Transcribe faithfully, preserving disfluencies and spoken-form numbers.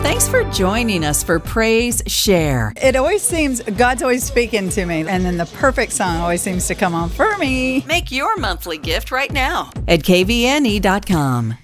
Thanks for joining us for Praise Share. It always seems God's always speaking to me, and then the perfect song always seems to come on for me. Make your monthly gift right now at K V N E dot com.